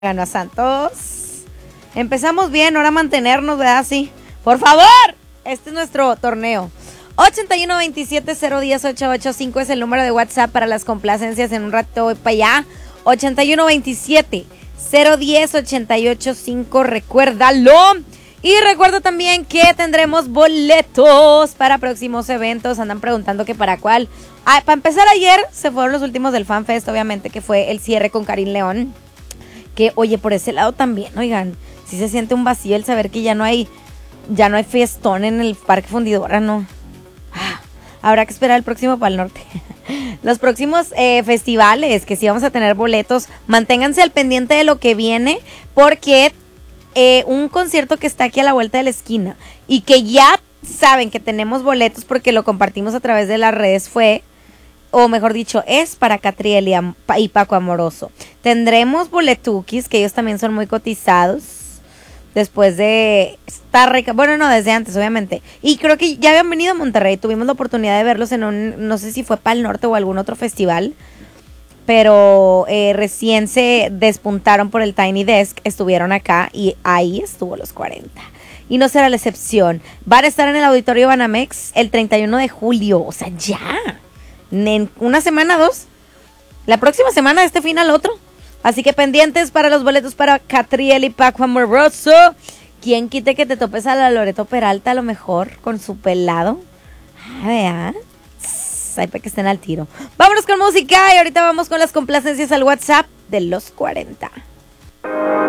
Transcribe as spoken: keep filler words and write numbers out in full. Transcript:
Ganó a Santos. Empezamos bien, ahora mantenernos, ¿verdad? Sí. Por favor, este es nuestro torneo. ochenta y uno veintisiete cero diez ochocientos ochenta y cinco es el número de WhatsApp para las complacencias. En un rato voy para allá. ochenta y uno veintisiete cero diez ochenta y ochenta y cinco, recuérdalo. Y recuerda también que tendremos boletos para próximos eventos. Andan preguntando que para cuál. Ah, para empezar, ayer se fueron los últimos del FanFest, obviamente, que fue el cierre con Karim León. Que, oye, por ese lado también, oigan, sí se siente un vacío el saber que ya no hay, ya no hay fiestón en el Parque Fundidora, ¿no? Ah, habrá que esperar el próximo para el norte. Los próximos eh, festivales, que sí vamos a tener boletos, manténganse al pendiente de lo que viene, porque eh, un concierto que está aquí a la vuelta de la esquina y que ya saben que tenemos boletos porque lo compartimos a través de las redes fue... o mejor dicho, es para Catriel y, Am- y Paco Amoroso. Tendremos boletukis, que ellos también son muy cotizados, después de estar rica, bueno, no, desde antes, obviamente. Y creo que ya habían venido a Monterrey, tuvimos la oportunidad de verlos en un, no sé si fue para el norte o algún otro festival, pero eh, recién se despuntaron por el Tiny Desk, estuvieron acá y ahí estuvo los cuarenta. Y no será la excepción. Van a estar en el Auditorio Banamex el treinta y uno de julio, o sea, ya. En una semana, dos. La próxima semana, de este fin al otro. Así que pendientes para los boletos para Catriel y Paco Amoroso. ¿Quién quite que te topes a la Loreto Peralta a lo mejor con su pelado? Ah, vea. Ay, para que estén al tiro. Vámonos con música y ahorita vamos con las complacencias al WhatsApp de los cuarenta.